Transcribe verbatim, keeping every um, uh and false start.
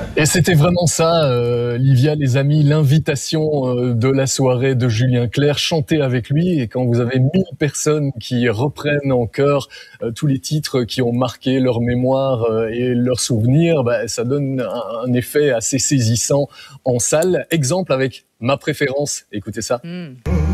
Et c'était vraiment ça, euh, Livia, les amis, l'invitation euh, de la soirée de Julien Clerc, chanter avec lui. Et quand vous avez mille personnes qui reprennent en chœur euh, tous les titres qui ont marqué leur mémoire euh, et leurs souvenirs, bah, ça donne un, un effet assez saisissant en salle. Exemple avec ma préférence, écoutez ça. Mmh.